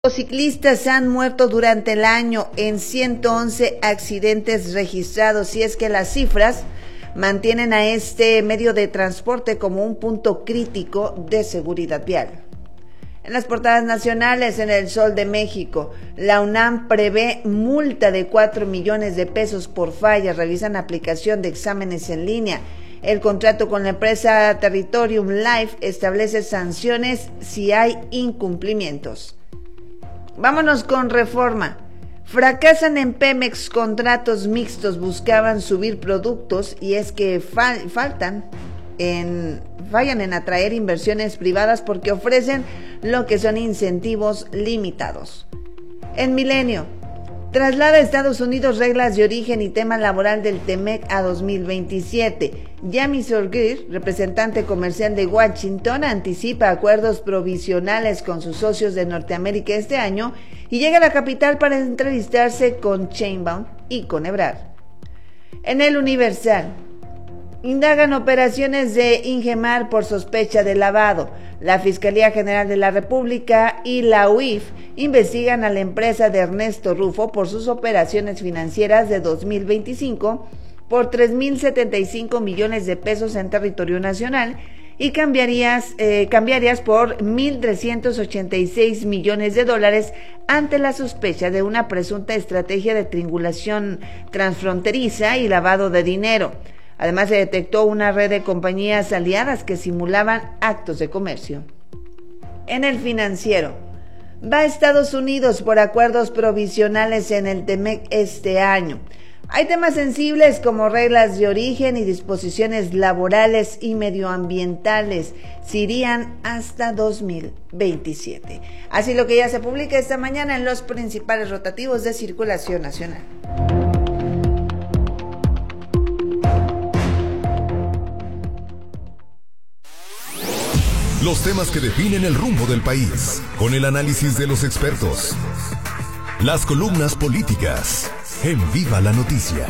Los ciclistas han muerto durante el año en 111 accidentes registrados, y es que las cifras mantienen a este medio de transporte como un punto crítico de seguridad vial. En las portadas nacionales, en El Sol de México, la UNAM prevé multa de 4 millones de pesos por fallas, revisan aplicación de exámenes en línea. El contrato con la empresa Territorium Life establece sanciones si hay incumplimientos. Vámonos con Reforma. Fracasan en Pemex contratos mixtos, buscaban subir productos y es que fallan en atraer inversiones privadas porque ofrecen lo que son incentivos limitados. En Milenio, traslada a Estados Unidos reglas de origen y tema laboral del TEMEC a 2027. Yami Sorgir, representante comercial de Washington, anticipa acuerdos provisionales con sus socios de Norteamérica este año y llega a la capital para entrevistarse con Sheinbaum y con Ebrard. En El Universal, indagan operaciones de Ingemar por sospecha de lavado. La Fiscalía General de la República y la UIF investigan a la empresa de Ernesto Rufo por sus operaciones financieras de 2025 por 3.075 millones de pesos en territorio nacional y cambiarias por 1.386 millones de dólares ante la sospecha de una presunta estrategia de triangulación transfronteriza y lavado de dinero. Además, se detectó una red de compañías aliadas que simulaban actos de comercio. En El Financiero, va a Estados Unidos por acuerdos provisionales en el TEMEC este año. Hay temas sensibles como reglas de origen y disposiciones laborales y medioambientales. Se irían hasta 2027. Así lo que ya se publica esta mañana en los principales rotativos de circulación nacional. Los temas que definen el rumbo del país, con el análisis de los expertos. Las columnas políticas, en Viva la Noticia.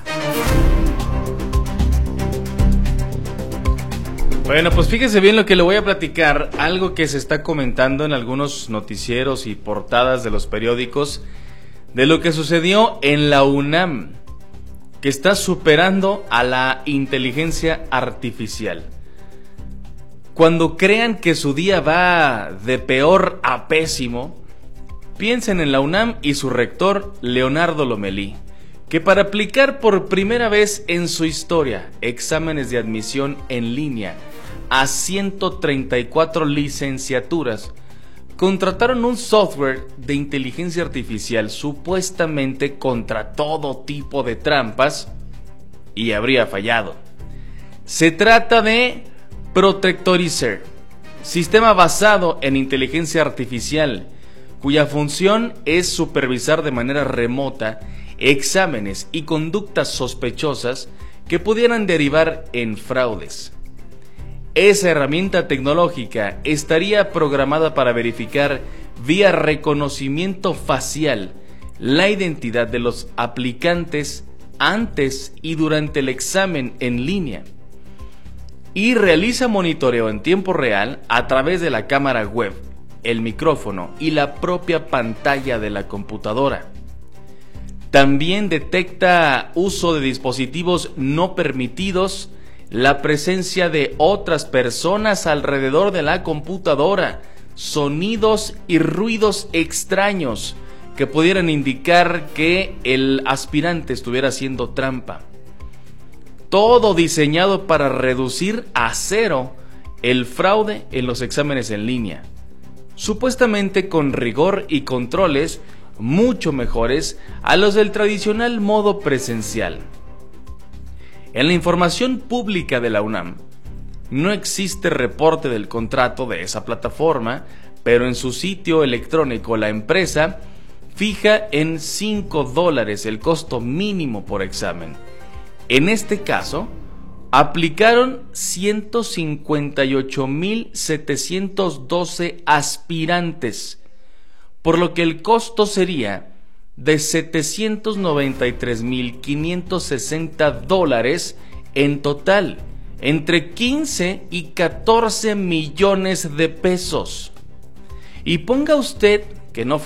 Bueno, pues fíjese bien lo que le voy a platicar, algo que se está comentando en algunos noticieros y portadas de los periódicos, de lo que sucedió en la UNAM, que está superando a la inteligencia artificial. Cuando crean que su día va de peor a pésimo, piensen en la UNAM y su rector, Leonardo Lomelí, que para aplicar por primera vez en su historia exámenes de admisión en línea a 134 licenciaturas, contrataron un software de inteligencia artificial supuestamente contra todo tipo de trampas y habría fallado. Se trata de Protectorizer, sistema basado en inteligencia artificial, cuya función es supervisar de manera remota exámenes y conductas sospechosas que pudieran derivar en fraudes. Esa herramienta tecnológica estaría programada para verificar vía reconocimiento facial la identidad de los aplicantes antes y durante el examen en línea, y realiza monitoreo en tiempo real a través de la cámara web, el micrófono y la propia pantalla de la computadora. También detecta uso de dispositivos no permitidos, la presencia de otras personas alrededor de la computadora, sonidos y ruidos extraños que pudieran indicar que el aspirante estuviera haciendo trampa. Todo diseñado para reducir a cero el fraude en los exámenes en línea, supuestamente con rigor y controles mucho mejores a los del tradicional modo presencial. En la información pública de la UNAM, no existe reporte del contrato de esa plataforma, pero en su sitio electrónico la empresa fija en $5 el costo mínimo por examen. En este caso, aplicaron 158,712 aspirantes, por lo que el costo sería de $793,560 en total, entre 15 y 14 millones de pesos. Y ponga usted que no